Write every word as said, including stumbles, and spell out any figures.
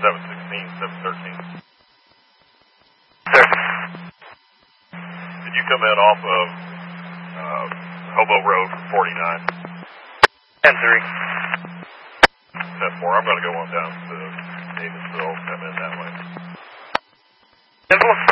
seven sixteen, seven thirteen. Sir. Did you come in off of uh, Hobo Road from forty-nine? ten three. ten four. I'm going to go on down to Davisville, come in that way. ten four.